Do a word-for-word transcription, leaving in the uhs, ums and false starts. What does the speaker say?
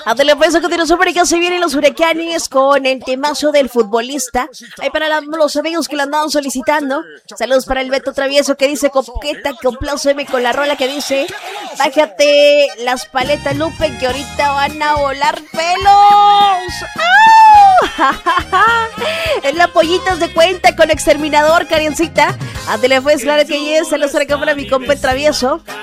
Ándale, pues, a continuación, por acá se vienen los huracanes con el temazo del futbolista. Ahí para la, los amigos que lo andaban solicitando. Saludos para el Beto Travieso que dice: coqueta, compláceme con la rola que dice: bájate las paletas, Lupe, que ahorita van a volar pelos. En la pollitas de cuenta con Exterminador, Karencita. Ándale, pues, claro que yes. Saludos para acá para mi compa el Travieso.